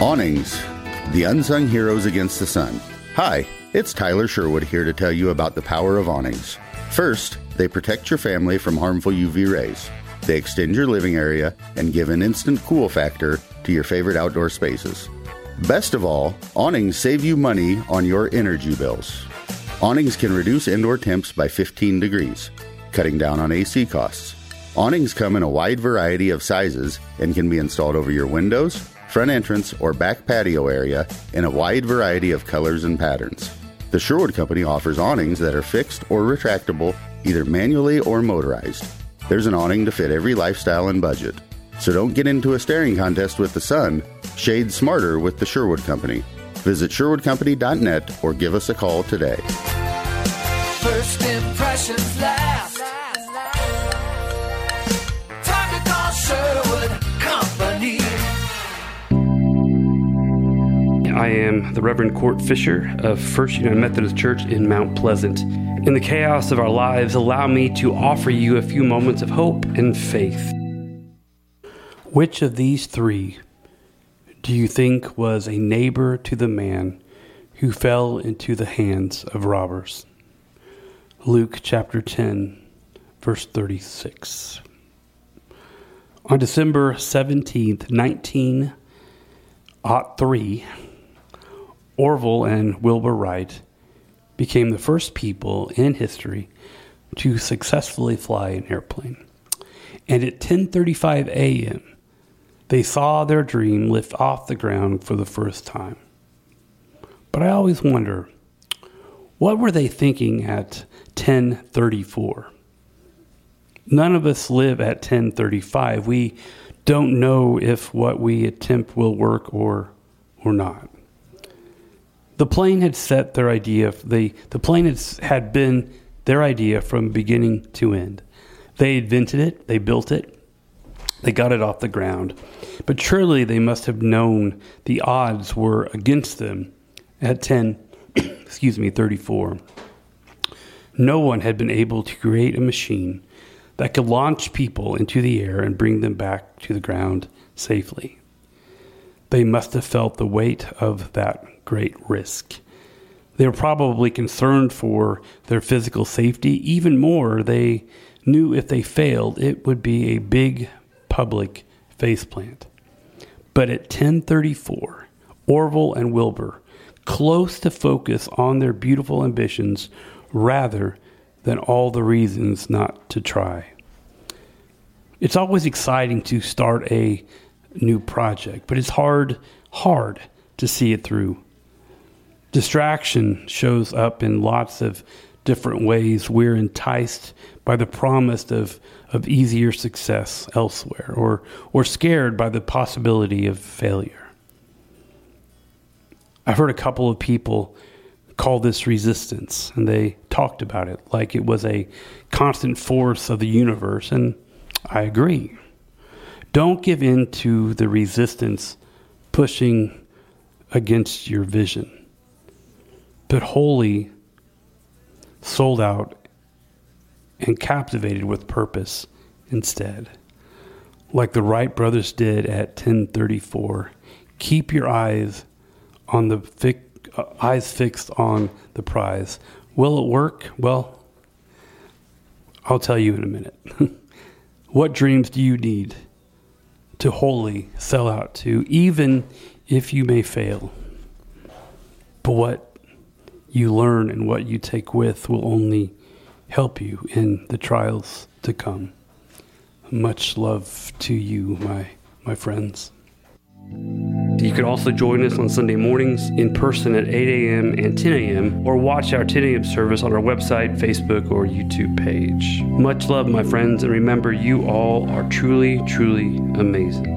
Awnings, the unsung heroes against the sun. Hi, it's Tyler Sherwood here to tell you about the power of awnings. First, they protect your family from harmful UV rays. They extend your living area and give an instant cool factor to your favorite outdoor spaces. Best of all, awnings save you money on your energy bills. Awnings can reduce indoor temps by 15 degrees, cutting down on AC costs. Awnings come in a wide variety of sizes and can be installed over your windows, front entrance, or back patio area in a wide variety of colors and patterns. The Sherwood Company offers awnings that are fixed or retractable, either manually or motorized. There's an awning to fit every lifestyle and budget. So don't get into a staring contest with the sun. Shade smarter with the Sherwood Company. Visit SherwoodCompany.net or give us a call today. First impressions last. Time to call Sherwood Company. I am the Reverend Court Fisher of First United Methodist Church in Mount Pleasant. In the chaos of our lives, allow me to offer you a few moments of hope and faith. Which of these three do you think was a neighbor to the man who fell into the hands of robbers? Luke chapter 10, verse 36. On December 17th, 1903, Orville and Wilbur Wright became the first people in history to successfully fly an airplane. And at 10:35 a.m., they saw their dream lift off the ground for the first time. But I always wonder, what were they thinking at 10:34? None of us live at 10:35. We don't know if what we attempt will work or not. The plane had set their idea. The plane had been their idea from beginning to end. They invented it. They built it. They got it off the ground. But surely they must have known the odds were against them at 34. No one had been able to create a machine that could launch people into the air and bring them back to the ground safely. They must have felt the weight of that great risk. They were probably concerned for their physical safety. Even more, they knew if they failed, it would be a big public faceplant. But at 10:34, Orville and Wilbur, close to focus on their beautiful ambitions rather than all the reasons not to try. It's always exciting to start a new project, but it's hard to see it through. Distraction shows up in lots of different ways. We're enticed by the promise of easier success elsewhere, or scared by the possibility of failure. I've heard a couple of people call this resistance, and they talked about it like it was a constant force of the universe, and I agree. Don't give in to the resistance pushing against your vision, but wholly sold out and captivated with purpose instead. Like the Wright brothers did at 10:34, keep your eyes fixed on the prize. Will it work? Well, I'll tell you in a minute. What dreams do you need to wholly sell out to, even if you may fail? But what you learn and what you take with will only help you in the trials to come. Much love to you, my friends. You could also join us on Sunday mornings in person at 8 a.m. and 10 a.m. or watch our 10 a.m. service on our website, Facebook, or YouTube page. Much love, my friends, and remember, you all are truly, truly amazing.